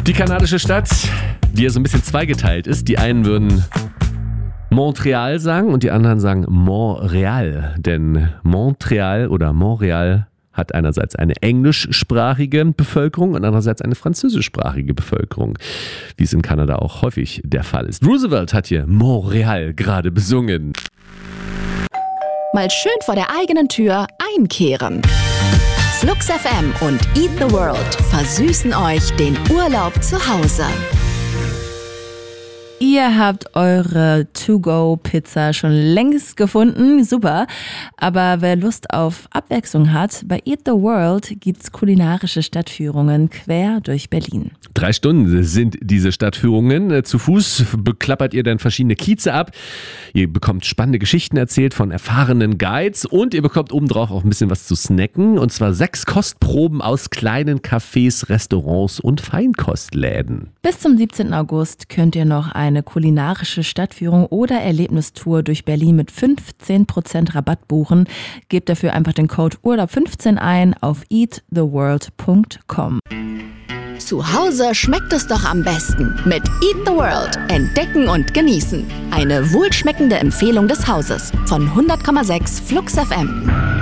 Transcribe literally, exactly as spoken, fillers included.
Die kanadische Stadt, die ja so ein bisschen zweigeteilt ist. Die einen würden Montreal sagen und die anderen sagen Montreal. Denn Montreal oder Montreal hat einerseits eine englischsprachige Bevölkerung und andererseits eine französischsprachige Bevölkerung, wie es in Kanada auch häufig der Fall ist. Roosevelt hat hier Montreal gerade besungen. Mal schön vor der eigenen Tür einkehren. Flux F M und Eat the World versüßen euch den Urlaub zu Hause. Ihr habt eure To-Go-Pizza schon längst gefunden, super. Aber wer Lust auf Abwechslung hat, bei Eat the World gibt's kulinarische Stadtführungen quer durch Berlin. Drei Stunden sind diese Stadtführungen. Zu Fuß beklappert ihr dann verschiedene Kieze ab. Ihr bekommt spannende Geschichten erzählt von erfahrenen Guides und ihr bekommt obendrauf auch ein bisschen was zu snacken. Und zwar sechs Kostproben aus kleinen Cafés, Restaurants und Feinkostläden. Bis zum siebzehnten August könnt ihr noch eine kulinarische Stadtführung oder Erlebnistour durch Berlin mit fünfzehn Prozent Rabatt buchen. Gebt dafür einfach den Code Urlaub fünfzehn ein auf eat the world punkt com. Zu Hause schmeckt es doch am besten mit Eat the World. Entdecken und genießen. Eine wohlschmeckende Empfehlung des Hauses von hundert Komma sechs Flux F M.